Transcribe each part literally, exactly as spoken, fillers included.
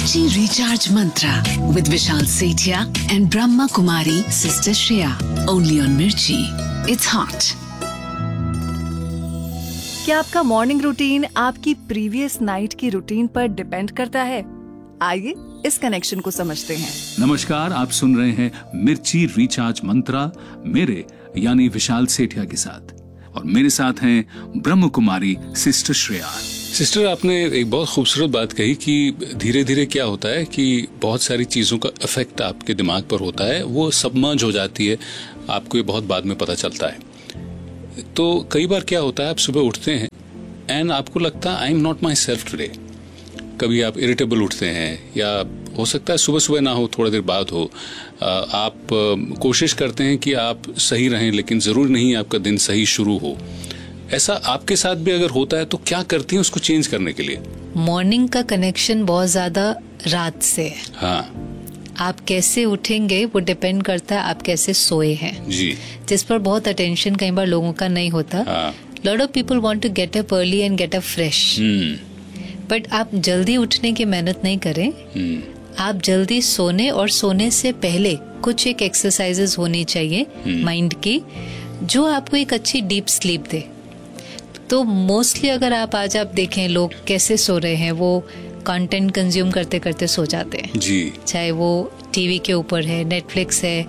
Mirchi Recharge Mantra with Vishal Sethia and Brahma Kumari Sister Shreya. Only on Mirchi. It's hot. क्या आपका morning routine आपकी previous night की routine पर depend करता है? आइए इस कनेक्शन को समझते हैं। नमस्कार, आप सुन रहे हैं मिर्ची रिचार्ज मंत्रा मेरे यानी विशाल सेठिया के साथ, और मेरे साथ हैं ब्रह्म कुमारी सिस्टर श्रेया। सिस्टर, आपने एक बहुत खूबसूरत बात कही कि धीरे धीरे क्या होता है कि बहुत सारी चीज़ों का इफेक्ट आपके दिमाग पर होता है, वो सबमर्ज हो जाती है, आपको ये बहुत बाद में पता चलता है। तो कई बार क्या होता है, आप सुबह उठते हैं एंड आपको लगता है I am not my self today. कभी आप इरिटेबल उठते हैं, या हो सकता है सुबह सुबह ना हो, थोड़ा देर बाद हो। आप कोशिश करते हैं कि आप सही रहें, लेकिन ज़रूर नहीं आपका दिन सही शुरू हो। ऐसा आपके साथ भी अगर होता है तो क्या करती हैं उसको चेंज करने के लिए? मॉर्निंग का कनेक्शन बहुत ज्यादा रात से है। हाँ, आप कैसे उठेंगे वो डिपेंड करता है आप कैसे सोए हैं जी, जिस पर बहुत अटेंशन कई बार लोगों का नहीं होता। Lot of people want to get up early and get up fresh, but आप जल्दी उठने की मेहनत नहीं करें। hmm. आप जल्दी सोने और सोने से पहले कुछ एक एक्सरसाइजेस होनी चाहिए माइंड hmm. की, जो आपको एक अच्छी डीप स्लीप दे। तो मोस्टली अगर आप आज आप देखें लोग कैसे सो रहे हैं, वो कंटेंट कंज्यूम करते करते सो जाते हैं जी। चाहे वो टीवी के ऊपर है, नेटफ्लिक्स है,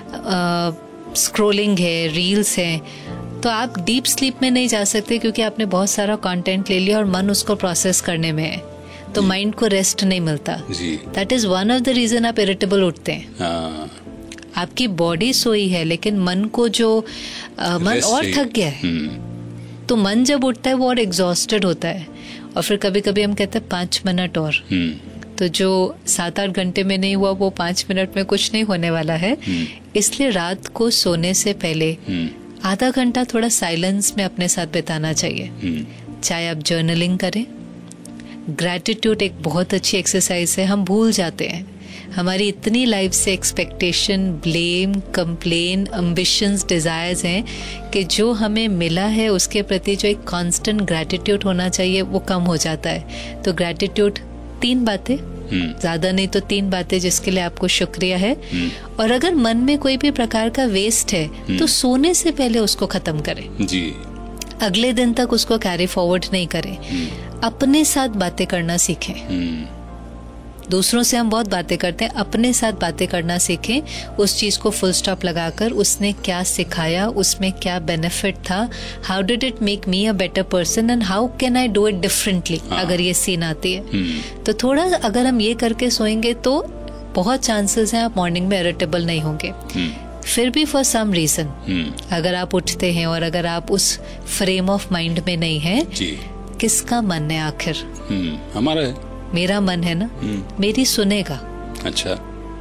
स्क्रोलिंग है, रील्स है। तो आप डीप स्लीप में नहीं जा सकते क्योंकि आपने बहुत सारा कंटेंट ले लिया और मन उसको प्रोसेस करने में है, तो माइंड को रेस्ट नहीं मिलता। That is one of the reason आप इरिटेबल उठते हैं। हाँ। आपकी बॉडी सोई है लेकिन मन को जो आ, मन और थक गया है, तो मन जब उठता है वो और एग्जॉस्टेड होता है, और फिर कभी कभी हम कहते हैं पांच मिनट और, तो जो सात आठ घंटे में नहीं हुआ वो पांच मिनट में कुछ नहीं होने वाला है। इसलिए रात को सोने से पहले आधा घंटा थोड़ा साइलेंस में अपने साथ बिताना चाहिए। चाहे आप जर्नलिंग करें, ग्रैटिट्यूड एक बहुत अच्छी एक्सरसाइज है। हम भूल जाते हैं, हमारी इतनी लाइफ से expectation, blame, complain, ambitions, desires हैं कि जो हमें मिला है उसके प्रति जो एक कांस्टेंट ग्रैटिट्यूड होना चाहिए वो कम हो जाता है। तो ग्रैटिट्यूड तीन बातें, ज्यादा नहीं तो तीन बातें जिसके लिए आपको शुक्रिया है। और अगर मन में कोई भी प्रकार का वेस्ट है तो सोने से पहले उसको खत्म करें जी। अगले दिन तक उसको कैरी फॉरवर्ड नहीं करें। अपने साथ बातें करना सीखें। दूसरों से हम बहुत बातें करते हैं, अपने साथ बातें करना सीखें। उस चीज को फुल स्टॉप लगाकर उसने क्या सिखाया, उसमें क्या बेनिफिट था, how did it make me a better person and how can I do it differently. अगर ये सीन आती है तो थोड़ा अगर हम ये करके सोएंगे तो बहुत चांसेस हैं आप मॉर्निंग में इरिटेबल नहीं होंगे। फिर भी फॉर सम रीजन अगर आप उठते हैं और अगर आप उस फ्रेम ऑफ माइंड में नहीं है, किसका मन है आखिर? हमारा है, मेरा मन है ना, मेरी सुनेगा। अच्छा,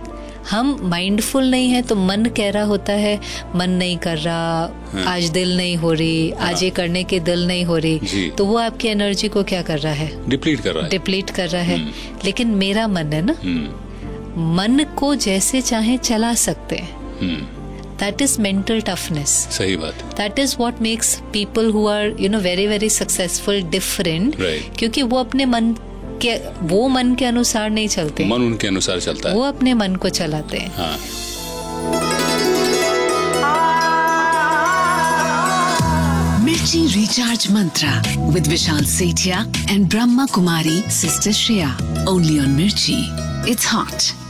हम माइंडफुल नहीं है तो मन कह रहा होता है मन नहीं कर रहा, हाँ। आज दिल नहीं हो रही, हाँ। आज ये करने की दिल नहीं हो रही, तो वो आपकी एनर्जी को क्या कर रहा है? डिप्लीट कर रहा है, डिप्लीट कर रहा है। लेकिन मेरा मन है ना, मन को जैसे चाहे चला सकते हैं। That is mental toughness. सही बात है। That is what makes people who are you know very very successful different. Right. क्योंकि वो अपने मन के वो मन के अनुसार नहीं चलते, मन उनके अनुसार चलता है, वो अपने मन को चलाते हैं। हाँ। Mirchi Recharge Mantra with Vishal Sethia and Brahma Kumari Sister Shreya. Only on Mirchi. It's hot.